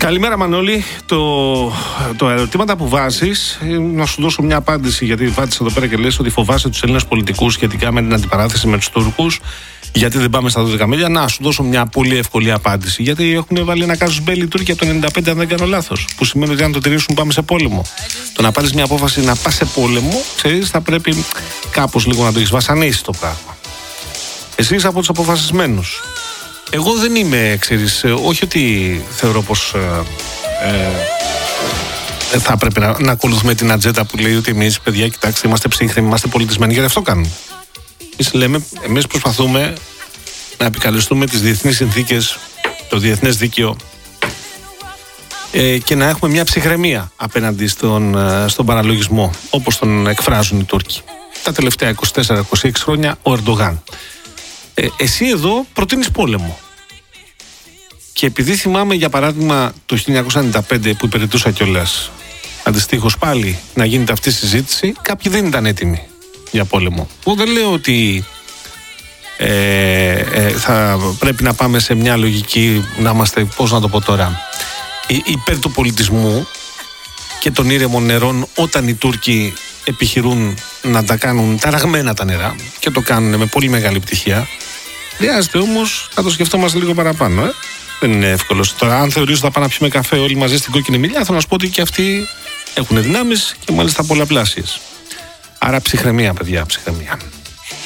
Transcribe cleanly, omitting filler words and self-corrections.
Καλημέρα Μανώλη. Το ερωτήματα που βάζεις, να σου δώσω μια απάντηση, γιατί βάζεις εδώ πέρα και λες ότι φοβάσαι τους Έλληνες πολιτικούς σχετικά με την αντιπαράθεση με τους Τούρκους, γιατί δεν πάμε στα 12 μίλια. Να σου δώσω μια πολύ εύκολη απάντηση. Γιατί έχουν βάλει ένα κάζους μπέλι οι Τούρκοι από το 95, αν δεν κάνω λάθος. Που σημαίνει ότι αν το τηρήσουν πάμε σε πόλεμο. Το να πάρεις μια απόφαση να πας σε πόλεμο, ξέρεις, θα πρέπει κάπως λίγο να το έχεις βασανίσει το πράγμα. Εσύ είσαι από τους αποφασισμένους. Εγώ δεν είμαι, ξέρεις, όχι ότι θεωρώ πως θα πρέπει να ακολουθούμε την ατζέντα που λέει ότι εμείς, παιδιά, κοιτάξτε, είμαστε ψύχρεμοι, είμαστε πολιτισμένοι, γιατί αυτό κάνουμε. Εμείς προσπαθούμε να επικαλεστούμε τις διεθνείς συνθήκες, το διεθνές δίκαιο και να έχουμε μια ψυχραιμία απέναντι στον παραλογισμό, όπως τον εκφράζουν οι Τούρκοι. Τα τελευταία 24-26 χρόνια ο Ερντογάν. Εσύ εδώ προτείνεις πόλεμο. Και επειδή θυμάμαι για παράδειγμα το 1995 που υπηρετούσα κιόλας, αντιστοίχως πάλι να γίνεται αυτή η συζήτηση, κάποιοι δεν ήταν έτοιμοι για πόλεμο. Εγώ δεν λέω ότι θα πρέπει να πάμε σε μια λογική να είμαστε, πώς να το πω τώρα, υπέρ του πολιτισμού και των ήρεμων νερών, όταν οι Τούρκοι επιχειρούν να τα κάνουν ταραγμένα τα νερά και το κάνουν με πολύ μεγάλη πτυχία. Χρειάζεται όμως να το σκεφτόμαστε λίγο παραπάνω. Δεν είναι εύκολο. Τώρα, αν θεωρείς ότι θα πάμε να πιούμε καφέ όλοι μαζί στην Κόκκινη Μιλιά, θα να σου πω ότι και αυτοί έχουν δυνάμεις και μάλιστα πολλαπλάσιες. Άρα ψυχραιμία, παιδιά, ψυχραιμία.